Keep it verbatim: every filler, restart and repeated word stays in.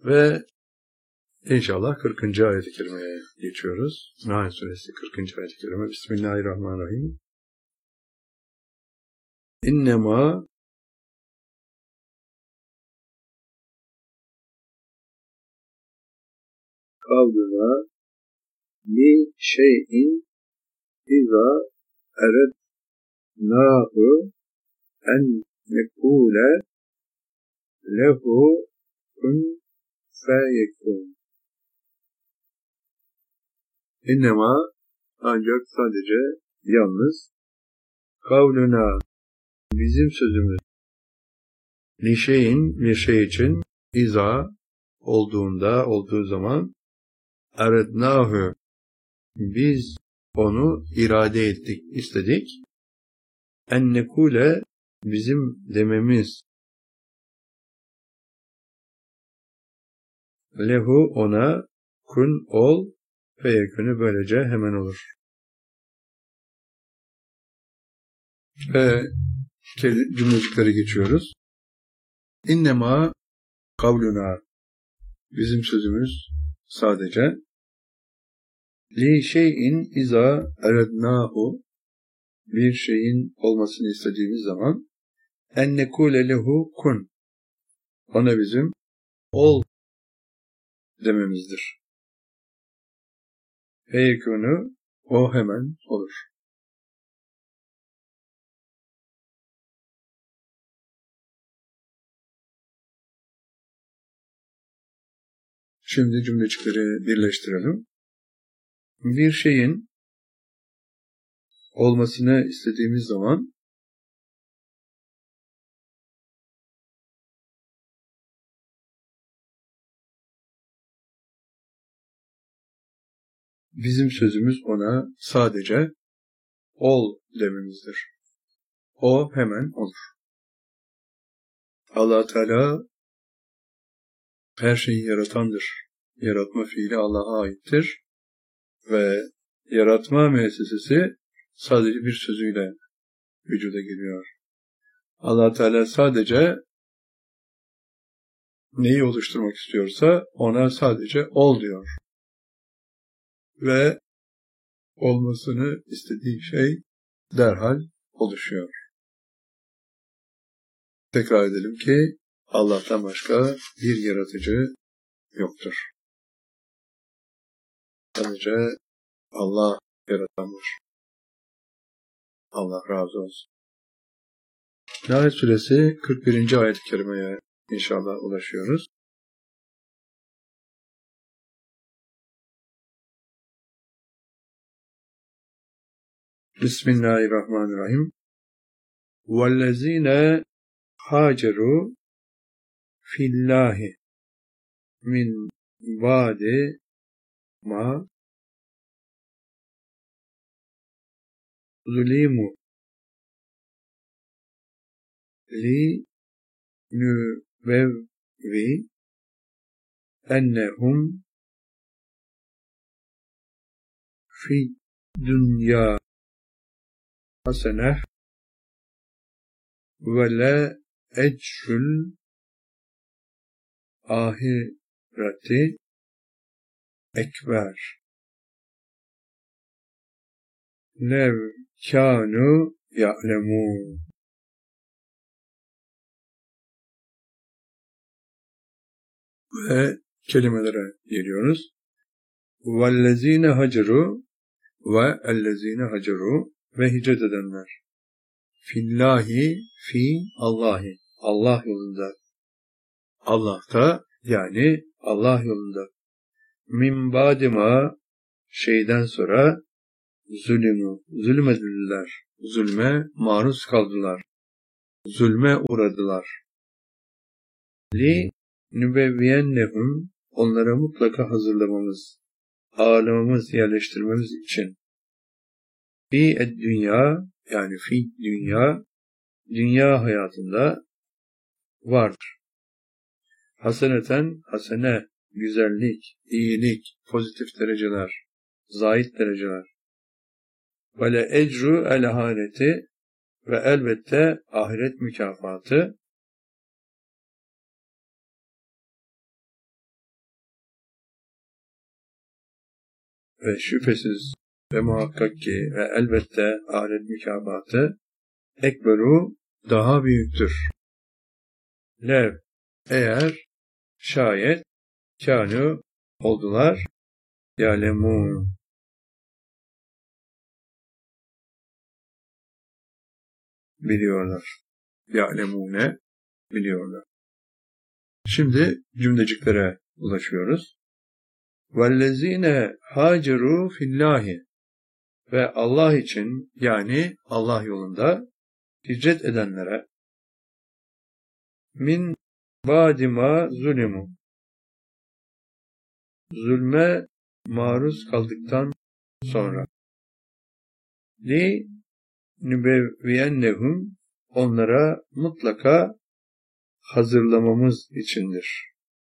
Ve inşallah kırkıncı ayet-i kerimeye geçiyoruz. Nahl suresi kırkıncı ayet-i kerime. Bismillahirrahmanirrahim. İnnemâ kavluna li şeyin izâ erednâhu en nekûle lehu kun feyekûn. İnnemâ ancak sadece yalnız kavluna bizim sözümüz li şeyin bir şey için izâ olduğunda olduğu zaman erednâhu biz onu irade ettik, istedik. En nekûle bizim dememiz lehu ona kun ol feyekûnü böylece hemen olur. Ve cümlecikleri geçiyoruz. İnnemâ kavluna bizim sözümüz sadece li şeyin izâ erednâhu bir şeyin olmasını istediğimiz zaman en nekûle lehu kun ona bizim ol dememizdir. Feyekûnü o hemen olur. Şimdi cümlecikleri birleştirelim. Bir şeyin olmasını istediğimiz zaman bizim sözümüz ona sadece ol dememizdir. O hemen olur. Allah Teala her şeyi yaratandır. Yaratma fiili Allah'a aittir. Ve yaratma müessesesi sadece bir sözüyle vücuda geliyor. Allah Teala sadece neyi oluşturmak istiyorsa ona sadece ol diyor. Ve olmasını istediği şey derhal oluşuyor. Tekrar edelim ki Allah'tan başka bir yaratıcı yoktur. Sadece Allah yaratandır. Allah razı olsun. Nahl suresi kırk birinci ayet-i kerimeye inşallah ulaşıyoruz. Bismillahirrahmanirrahim. وَالَّذ۪ينَ هَاجَرُوا فِي اللّٰهِ مِنْ بَعْدِ مَا ظُلِمُوا لِنُبَوِّئَنَّهُمْ فِي الدُّنْيَا حَسَنَةً وَلَا اَجْرُ الْآخِرَةِ ekber. Lev kânû ya'lemûn. Ve kelimelere geliyoruz. Vellezîne haceru ve ellezîne haceru ve hicret edenler. Fillahi fi Allahi. Allah yolunda. Allah'ta yani Allah yolunda. Min ba'dima şeyden sonra zulümü, zulmedildiler. Zulme maruz kaldılar. Zulme uğradılar. Li nübevviyennehum onlara mutlaka hazırlamamız, ağırlamamız, yerleştirmemiz için. Fi ed dünya yani fi dünya dünya hayatında vardır. Haseneten hasene güzellik, iyilik, pozitif dereceler, zahid dereceler. Ve le ecru el ahireti ve elbette ahiret mükafatı ve şüphesiz ve muhakkak ki ve elbette ahiret mükafatı ekberu daha büyüktür. Lev eğer şayet kânû oldular yâlemûn biliyorlar. Yâlemûne biliyorlar. Şimdi cümleciklere ulaşıyoruz. وَالَّذ۪ينَ هَاجَرُوا فِي اللّٰهِ ve Allah için yani Allah yolunda hicret edenlere min ba'dima zulimu zulme maruz kaldıktan sonra li nübevviyennehum onlara mutlaka hazırlamamız içindir.